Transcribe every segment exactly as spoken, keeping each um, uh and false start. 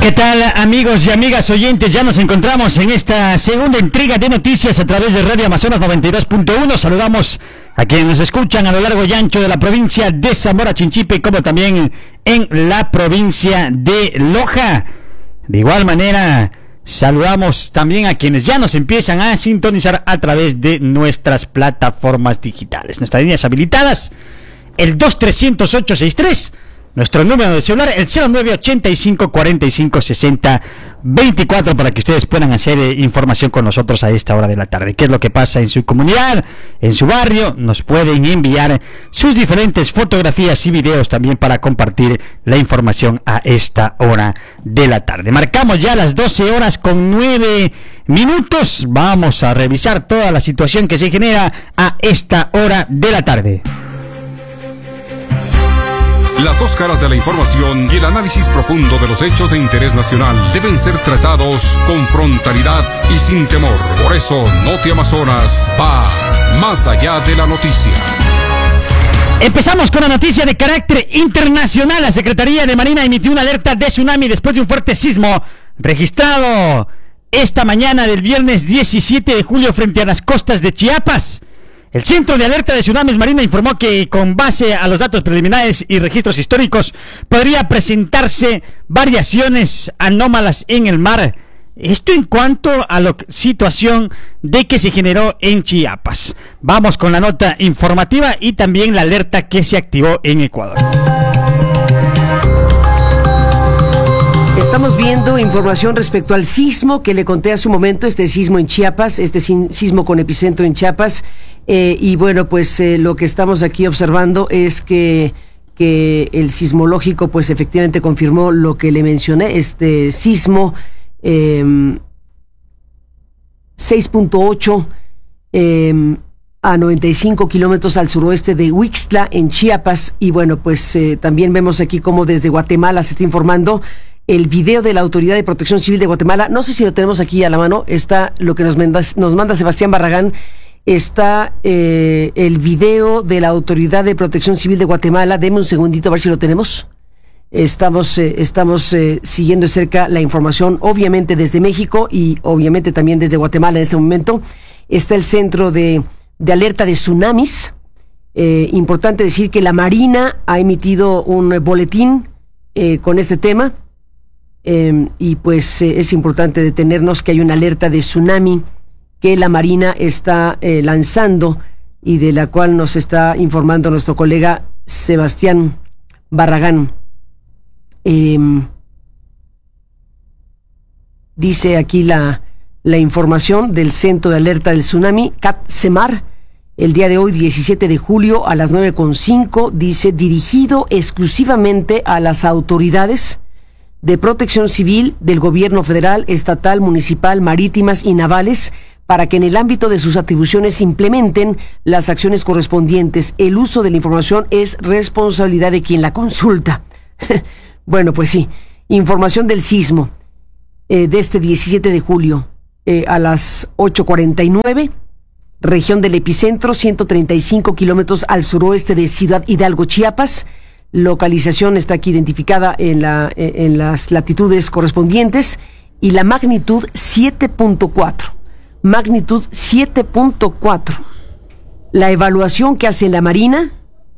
¿Qué tal, amigos y amigas oyentes? Ya nos encontramos en esta segunda entrega de noticias a través de Radio Amazonas noventa y dos punto uno. Saludamos a quienes nos escuchan a lo largo y ancho de la provincia de Zamora Chinchipe, como también en la provincia de Loja. De igual manera, saludamos también a quienes ya nos empiezan a sintonizar a través de nuestras plataformas digitales. Nuestras líneas habilitadas, el dos trescientos ocho sesenta y tres. Nuestro número de celular, el cero nueve ochenta y cinco cuarenta y cinco sesenta veinticuatro, para que ustedes puedan hacer eh, información con nosotros a esta hora de la tarde. ¿Qué es lo que pasa en su comunidad, en su barrio? Nos pueden enviar sus diferentes fotografías y videos también para compartir la información a esta hora de la tarde. Marcamos ya las doce horas con nueve minutos. Vamos a revisar toda la situación que se genera a esta hora de la tarde. Las dos caras de la información y el análisis profundo de los hechos de interés nacional deben ser tratados con frontalidad y sin temor. Por eso, Noti Amazonas va más allá de la noticia. Empezamos con la noticia de carácter internacional. La Secretaría de Marina emitió una alerta de tsunami después de un fuerte sismo registrado esta mañana del viernes diecisiete de julio frente a las costas de Chiapas. El Centro de Alerta de Tsunamis Marina informó que, con base a los datos preliminares y registros históricos, podría presentarse variaciones anómalas en el mar. Esto en cuanto a la situación de que se generó en Chiapas. Vamos con la nota informativa y también la alerta que se activó en Ecuador. Estamos viendo información respecto al sismo que le conté hace un momento, este sismo en Chiapas, este sismo con epicentro en Chiapas, eh, y bueno, pues eh, lo que estamos aquí observando es que, que el sismológico pues efectivamente confirmó lo que le mencioné, este sismo eh, seis punto ocho eh, a noventa y cinco kilómetros al suroeste de Huixtla en Chiapas, y bueno, pues eh, también vemos aquí cómo desde Guatemala se está informando. El video de la Autoridad de Protección Civil de Guatemala, no sé si lo tenemos aquí a la mano, está lo que nos manda, nos manda Sebastián Barragán, está eh, el video de la Autoridad de Protección Civil de Guatemala. Deme un segundito a ver si lo tenemos. Estamos, eh, estamos eh, siguiendo de cerca la información, obviamente desde México y obviamente también desde Guatemala en este momento. Está el Centro de, de Alerta de Tsunamis. Eh, importante decir que la Marina ha emitido un boletín eh, con este tema. Eh, y pues eh, es importante detenernos que hay una alerta de tsunami que la Marina está eh, lanzando y de la cual nos está informando nuestro colega Sebastián Barragán. Eh, dice aquí la, la información del Centro de Alerta del Tsunami, CAT-SEMAR, el día de hoy, diecisiete de julio, a las nueve con cinco, dice: dirigido exclusivamente a las autoridades de protección civil del gobierno federal, estatal, municipal, marítimas y navales, para que en el ámbito de sus atribuciones implementen las acciones correspondientes. El uso de la información es responsabilidad de quien la consulta. Bueno, pues sí, información del sismo eh, de este diecisiete de julio eh, a las ocho cuarenta y nueve, región del epicentro, ciento treinta y cinco kilómetros al suroeste de Ciudad Hidalgo, Chiapas. Localización está aquí identificada en, la, en las latitudes correspondientes, y la magnitud siete punto cuatro. Magnitud siete punto cuatro. La evaluación que hace la Marina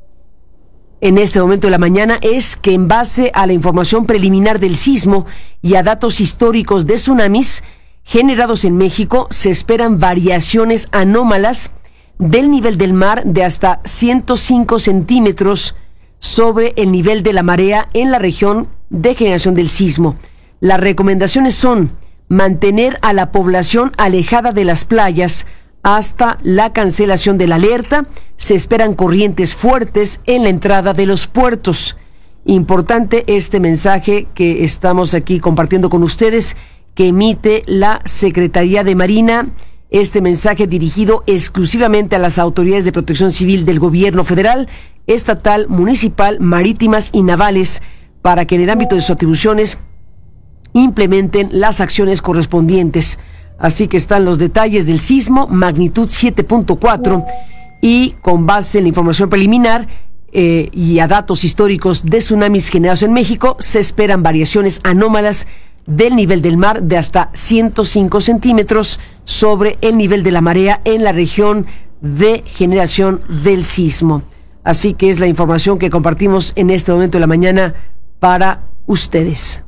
en este momento de la mañana es que, en base a la información preliminar del sismo y a datos históricos de tsunamis generados en México, se esperan variaciones anómalas del nivel del mar de hasta ciento cinco centímetros sobre el nivel de la marea en la región de generación del sismo. Las recomendaciones son mantener a la población alejada de las playas hasta la cancelación de la alerta. Se esperan corrientes fuertes en la entrada de los puertos. Importante este mensaje que estamos aquí compartiendo con ustedes, que emite la Secretaría de Marina. Este mensaje dirigido exclusivamente a las autoridades de protección civil del gobierno federal, estatal, municipal, marítimas y navales, para que en el ámbito de sus atribuciones implementen las acciones correspondientes. Así que están los detalles del sismo, magnitud siete punto cuatro, y con base en la información preliminar eh, y a datos históricos de tsunamis generados en México, se esperan variaciones anómalas del nivel del mar de hasta ciento cinco centímetros sobre el nivel de la marea en la región de generación del sismo. Así que es la información que compartimos en este momento de la mañana para ustedes.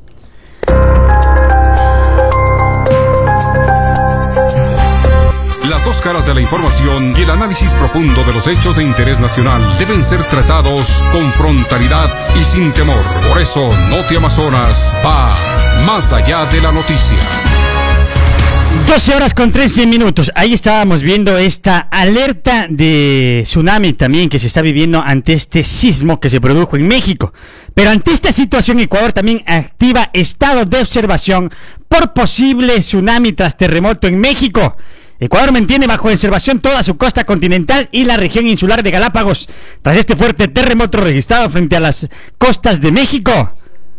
Las dos caras de la información y el análisis profundo de los hechos de interés nacional deben ser tratados con frontalidad y sin temor. Por eso, Noti Amazonas va más allá de la noticia. doce horas con trece minutos. Ahí estábamos viendo esta alerta de tsunami también que se está viviendo ante este sismo que se produjo en México. Pero ante esta situación, Ecuador también activa estado de observación por posible tsunami tras terremoto en México. Ecuador mantiene bajo observación toda su costa continental y la región insular de Galápagos tras este fuerte terremoto registrado frente a las costas de México.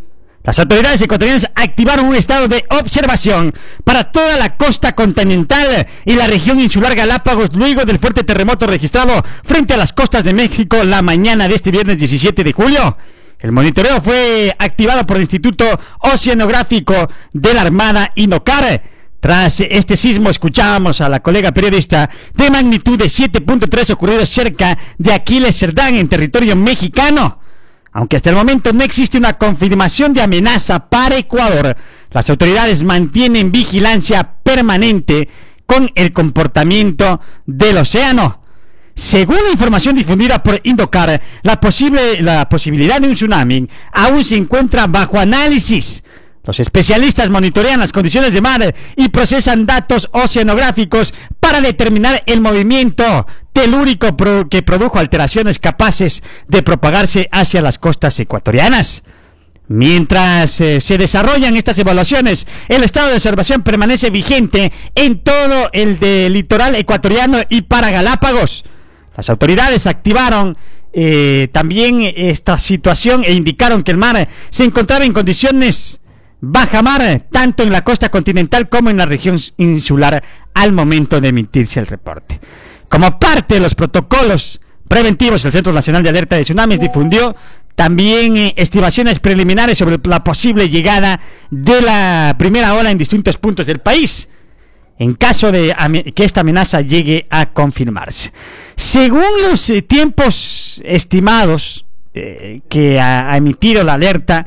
Las autoridades ecuatorianas activaron un estado de observación para toda la costa continental y la región insular Galápagos luego del fuerte terremoto registrado frente a las costas de México la mañana de este viernes diecisiete de julio. El monitoreo fue activado por el Instituto Oceanográfico de la Armada INOCAR. Tras este sismo escuchábamos a la colega periodista de magnitud de siete punto tres ocurrido cerca de Aquiles Cerdán en territorio mexicano. Aunque hasta el momento no existe una confirmación de amenaza para Ecuador, las autoridades mantienen vigilancia permanente con el comportamiento del océano. Según la información difundida por INOCAR, la, posible, la posibilidad de un tsunami aún se encuentra bajo análisis. Los especialistas monitorean las condiciones de mar y procesan datos oceanográficos para determinar el movimiento telúrico pro- que produjo alteraciones capaces de propagarse hacia las costas ecuatorianas. Mientras eh, se desarrollan estas evaluaciones, el estado de observación permanece vigente en todo el de litoral ecuatoriano y para Galápagos. Las autoridades activaron eh, también esta situación e indicaron que el mar se encontraba en condiciones baja mar, tanto en la costa continental como en la región insular al momento de emitirse el reporte. Como parte de los protocolos preventivos, el Centro Nacional de Alerta de Tsunamis difundió también eh, estimaciones preliminares sobre la posible llegada de la primera ola en distintos puntos del país, en caso de que esta amenaza llegue a confirmarse. Según los eh, tiempos estimados eh, que ha, ha emitido la alerta,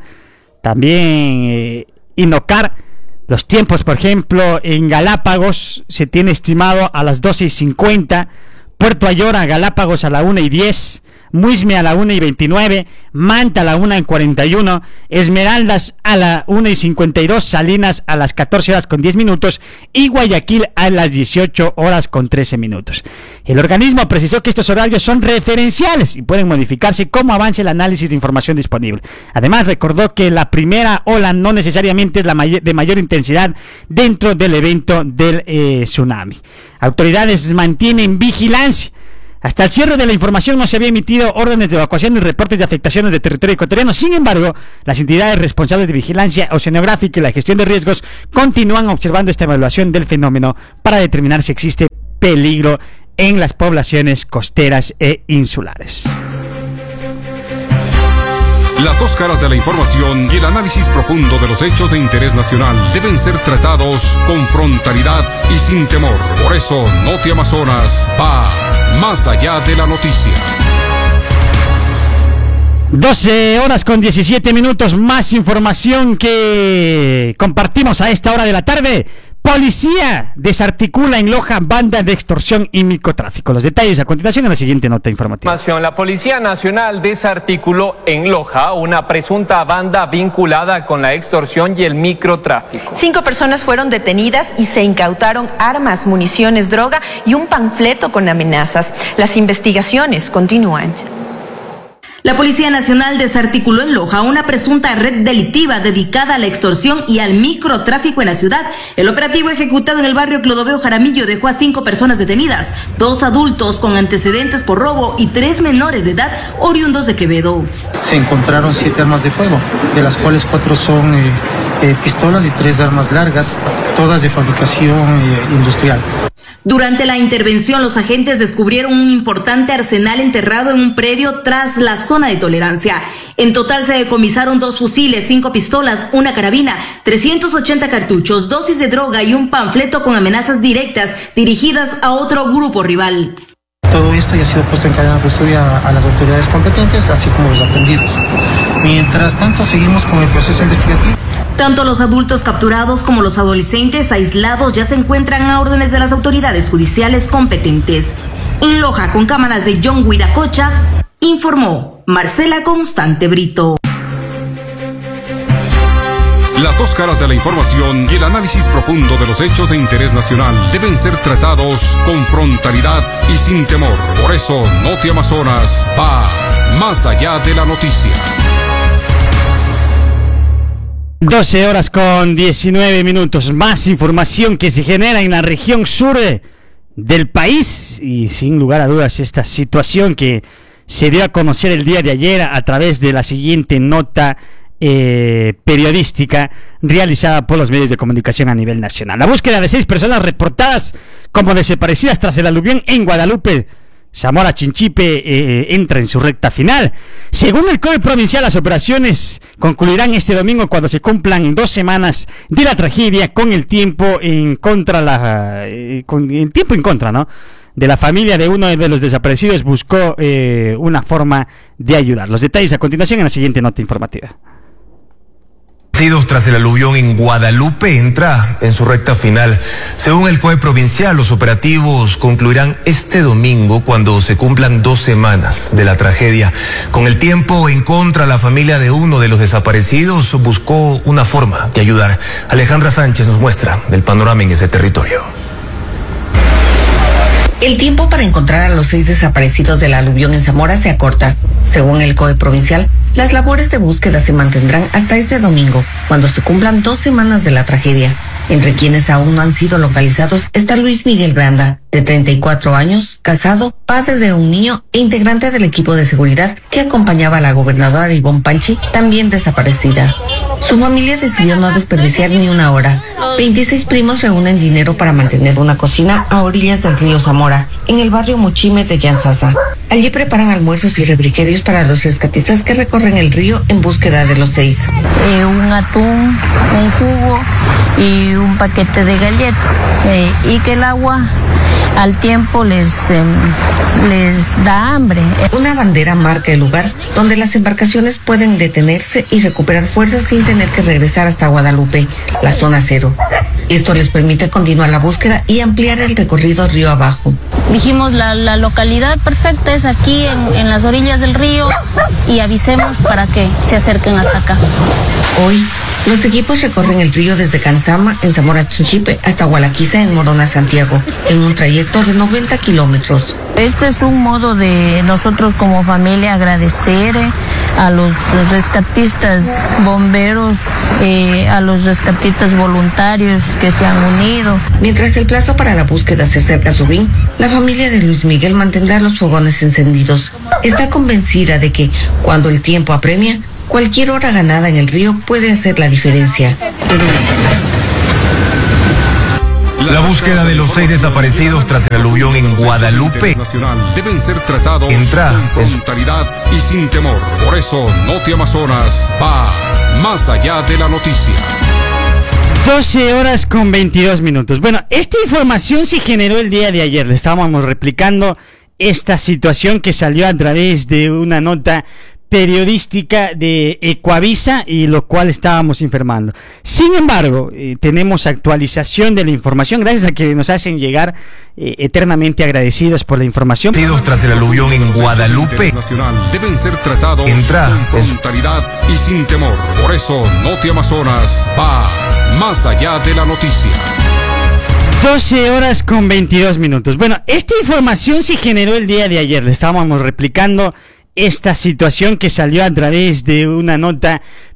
también eh, INOCAR, los tiempos, por ejemplo, en Galápagos se tiene estimado a las doce y cincuenta, Puerto Ayora, Galápagos a la una y diez, Muisme a la una y veintinueve, Manta a la una y cuarenta y uno, Esmeraldas a la una y cincuenta y dos, Salinas a las catorce horas con diez minutos y Guayaquil a las dieciocho horas con trece minutos. El organismo precisó que estos horarios son referenciales y pueden modificarse como avance el análisis de información disponible. Además, recordó que la primera ola no necesariamente es la may- de mayor intensidad dentro del evento del eh, tsunami. Autoridades mantienen vigilancia. Hasta el cierre de la información no se había emitido órdenes de evacuación ni reportes de afectaciones de territorio ecuatoriano. Sin embargo, las entidades responsables de vigilancia oceanográfica y la gestión de riesgos continúan observando esta evaluación del fenómeno para determinar si existe peligro en las poblaciones costeras e insulares. Las dos caras de la información y el análisis profundo de los hechos de interés nacional deben ser tratados con frontalidad y sin temor. Por eso, Noti Amazonas va más allá de la noticia. doce horas con diecisiete minutos, más información que compartimos a esta hora de la tarde. Policía desarticula en Loja banda de extorsión y microtráfico. Los detalles a continuación en la siguiente nota informativa. La Policía Nacional desarticuló en Loja una presunta banda vinculada con la extorsión y el microtráfico. Cinco personas fueron detenidas y se incautaron armas, municiones, droga y un panfleto con amenazas. Las investigaciones continúan. La Policía Nacional desarticuló en Loja una presunta red delictiva dedicada a la extorsión y al microtráfico en la ciudad. El operativo ejecutado en el barrio Clodoveo Jaramillo dejó a cinco personas detenidas, dos adultos con antecedentes por robo y tres menores de edad oriundos de Quevedo. Se encontraron siete armas de fuego, de las cuales cuatro son eh, eh, pistolas y tres armas largas, todas de fabricación eh, industrial. Durante la intervención, los agentes descubrieron un importante arsenal enterrado en un predio tras la zona de tolerancia. En total se decomisaron dos fusiles, cinco pistolas, una carabina, trescientos ochenta cartuchos, dosis de droga y un panfleto con amenazas directas dirigidas a otro grupo rival. Todo esto ya ha sido puesto en cadena de custodia a las autoridades competentes, así como los aprendidos. Mientras tanto, seguimos con el proceso investigativo. Tanto los adultos capturados como los adolescentes aislados ya se encuentran a órdenes de las autoridades judiciales competentes. En Loja, con cámaras de John Huiracocha, informó Marcela Constante Brito. Las dos caras de la información y el análisis profundo de los hechos de interés nacional deben ser tratados con frontalidad y sin temor. Por eso, Noti Amazonas va más allá de la noticia. doce horas con diecinueve minutos. Más información que se genera en la región sur del país. Y sin lugar a dudas, esta situación que se dio a conocer el día de ayer a través de la siguiente nota Eh, periodística realizada por los medios de comunicación a nivel nacional. La búsqueda de seis personas reportadas como desaparecidas tras el aluvión en Guadalupe, Zamora Chinchipe, eh, entra en su recta final. Según el C O E provincial, las operaciones concluirán este domingo cuando se cumplan dos semanas de la tragedia, con el tiempo en contra, la, eh, con el tiempo en contra, ¿no?, de la familia de uno de los desaparecidos. Buscó eh, una forma de ayudar. Los detalles a continuación en la siguiente nota informativa. Tras el aluvión en Guadalupe entra en su recta final. Según el C O E provincial, los operativos concluirán este domingo cuando se cumplan dos semanas de la tragedia. Con el tiempo en contra, la familia de uno de los desaparecidos buscó una forma de ayudar. Alejandra Sánchez nos muestra el panorama en ese territorio. El tiempo para encontrar a los seis desaparecidos del aluvión en Zamora se acorta. Según el C O E provincial, las labores de búsqueda se mantendrán hasta este domingo, cuando se cumplan dos semanas de la tragedia. Entre quienes aún no han sido localizados está Luis Miguel Granda, de treinta y cuatro años, casado, padre de un niño e integrante del equipo de seguridad que acompañaba a la gobernadora Ivonne Panchi, también desaparecida. Su familia decidió no desperdiciar ni una hora. veintiséis primos reúnen dinero para mantener una cocina a orillas del río Zamora, en el barrio Mochime de Yansasa. Allí preparan almuerzos y refrigerios para los rescatistas que recorren el río en búsqueda de los seis. Eh, un atún, un jugo y un paquete de galletas, eh, y que el agua al tiempo les, eh, les da hambre. Una bandera marca el lugar donde las embarcaciones pueden detenerse y recuperar fuerzas sin tener que regresar hasta Guadalupe, la zona cero. Esto les permite continuar la búsqueda y ampliar el recorrido río abajo. Dijimos, la, la localidad perfecta es aquí en, en las orillas del río, y avisemos para que se acerquen hasta acá. Hoy, los equipos recorren el río desde Cansama, en Zamora Chinchipe, hasta Gualaquiza, en Morona, Santiago, en un trayecto de noventa kilómetros. Este es un modo de nosotros como familia agradecer eh, a los rescatistas bomberos, eh, a los rescatistas voluntarios que se han unido. Mientras el plazo para la búsqueda se acerca a su fin, la familia de Luis Miguel mantendrá los fogones encendidos. Está convencida de que, cuando el tiempo apremia, cualquier hora ganada en el río puede hacer la diferencia. La búsqueda de los seis desaparecidos tras el aluvión en Guadalupe deben ser tratados entra con frontalidad y sin temor. Por eso, Noti Amazonas va más allá de la noticia. doce horas con veintidós minutos. Bueno, esta información se generó el día de ayer. Le estábamos replicando esta situación que salió a través de una nota periodística de Ecuavisa, y lo cual estábamos informando. Sin embargo, eh, tenemos actualización de la información, gracias a que nos hacen llegar, eh, eternamente agradecidos por la información. Tras el aluvión en Guadalupe deben ser tratados entra con frontalidad y sin temor. Por eso, Noti Amazonas va más allá de la noticia. doce horas con veintidós minutos. Bueno, esta información se generó el día de ayer. Le estábamos replicando esta situación que salió a través de una nota